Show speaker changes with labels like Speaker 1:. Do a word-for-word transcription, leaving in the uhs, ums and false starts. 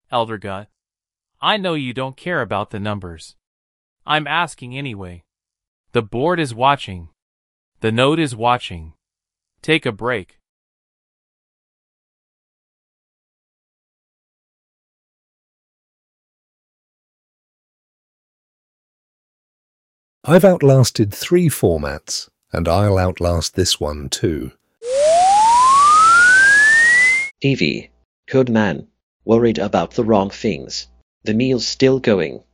Speaker 1: Elder God. I know you don't care about the numbers. I'm asking anyway. The board is watching. The node is watching. Take a break.
Speaker 2: I've outlasted three formats, and I'll outlast this one too.
Speaker 3: Evie, Codeman, worried about the wrong things. The meal's still going.